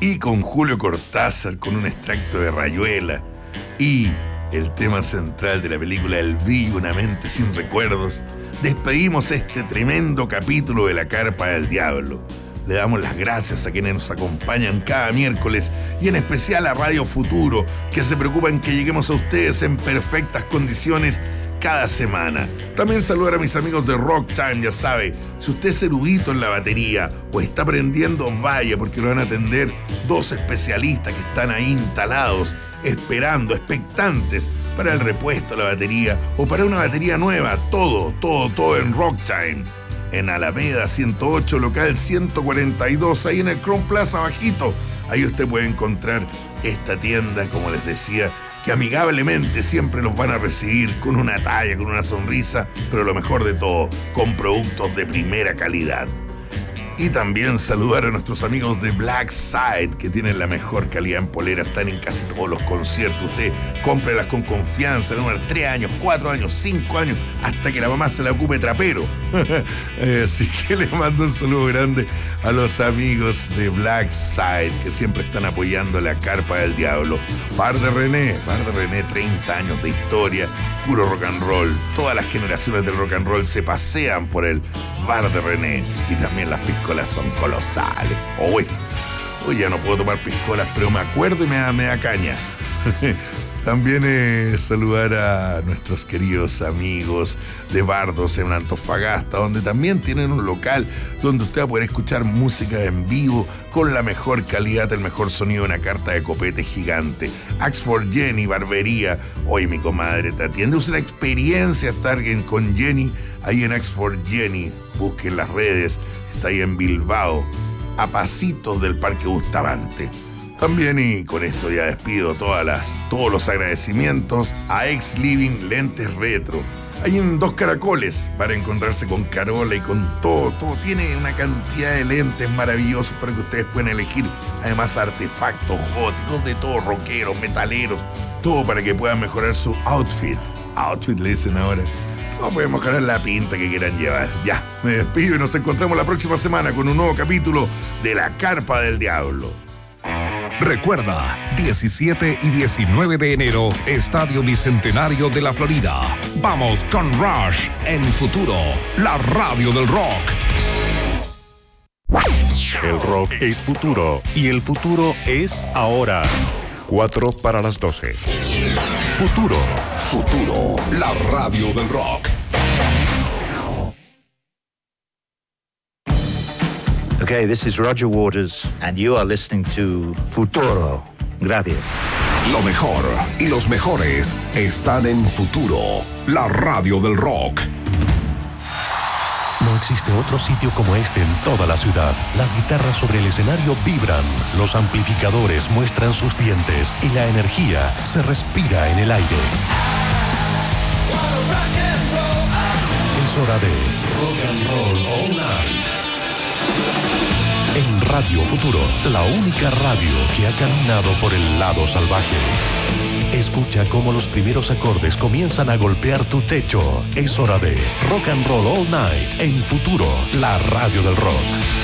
y con Julio Cortázar con un extracto de Rayuela y el tema central de la película El brillo, una mente sin recuerdos, despedimos este tremendo capítulo de La Carpa del Diablo. Le damos las gracias a quienes nos acompañan cada miércoles y en especial a Radio Futuro, que se preocupa en que lleguemos a ustedes en perfectas condiciones cada semana. También saludar a mis amigos de Rock Time, ya sabe, si usted es erudito en la batería o está aprendiendo, vaya, porque lo van a atender dos especialistas que están ahí instalados, esperando, expectantes para el repuesto de la batería o para una batería nueva. Todo en Rock Time. En Alameda 108, local 142, ahí en el Crown Plaza bajito. Ahí usted puede encontrar esta tienda, como les decía, que amigablemente siempre los van a recibir con una talla, con una sonrisa, pero lo mejor de todo, con productos de primera calidad. Y también saludar a nuestros amigos de Black Side, que tienen la mejor calidad en poleras, están en casi todos los conciertos. Usted cómprelas con confianza, número 3 años, 4 años, 5 años, hasta que la mamá se la ocupe trapero. Así que les mando un saludo grande a los amigos de Black Side, que siempre están apoyando La Carpa del Diablo. Bar de René, 30 años de historia, puro rock and roll. Todas las generaciones del rock and roll se pasean por el Bar de René. Y también las piscolas son colosales. Hoy ya no puedo tomar piscolas, pero me acuerdo y me da caña. También saludar a nuestros queridos amigos de Bardos en Antofagasta, donde también tienen un local donde usted va a poder escuchar música en vivo con la mejor calidad, el mejor sonido, una carta de copete gigante. Axford Jenny, barbería. Hoy mi comadre te atiende. Es una experiencia estar con Jenny ahí en Axford Jenny. Busquen las redes. Está ahí en Bilbao, a pasitos del Parque Bustamante. También, y con esto ya despido todos los agradecimientos a Ex Living Lentes Retro. Hay en Dos Caracoles para encontrarse con Carola y con todo. Tiene una cantidad de lentes maravillosos para que ustedes puedan elegir. Además, artefactos góticos de todo, rockeros, metaleros, todo para que puedan mejorar su outfit. Outfit le dicen ahora. No pueden mejorar la pinta que quieran llevar. Ya, me despido y nos encontramos la próxima semana con un nuevo capítulo de La Carpa del Diablo. Recuerda, 17 y 19 de enero, Estadio Bicentenario de la Florida. Vamos con Rush en Futuro, la radio del rock. El rock es futuro y el futuro es ahora. 4 para las 12. Futuro, la radio del rock. Okay, this is Roger Waters, and you are listening to Futuro. Gracias. Lo mejor y los mejores están en Futuro, la radio del rock. No existe otro sitio como este en toda la ciudad. Las guitarras sobre el escenario vibran, los amplificadores muestran sus dientes y la energía se respira en el aire. Es hora de Rock and Roll All Night. En Radio Futuro, la única radio que ha caminado por el lado salvaje. Escucha cómo los primeros acordes comienzan a golpear tu techo. Es hora de Rock and Roll All Night en Futuro, la radio del rock.